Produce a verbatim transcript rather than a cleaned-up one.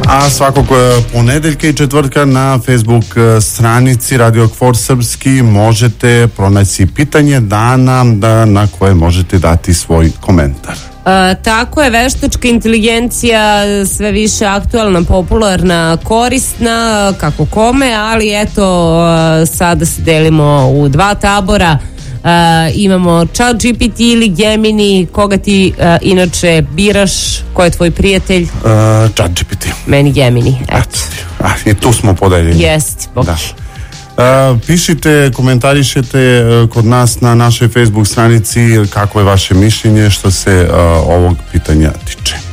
A svakog ponedeljka i četvrtka na Facebook stranici Radio Kvor Srpski možete pronaći pitanje dana da, na koje možete dati svoj komentar. E, tako je, veštačka inteligencija sve više aktualna, popularna, korisna, kako kome, ali eto, sada se delimo u dva tabora. Uh, imamo ChatGPT ili Gemini, koga ti uh, inače biraš, ko je tvoj prijatelj? Uh, ChatGPT. Meni Gemini, eto. A, i tu smo podeljeni. Jest, da. Uh, pišite, komentarišete uh, kod nas na našoj Facebook stranici kako je vaše mišljenje što se uh, ovog pitanja tiče.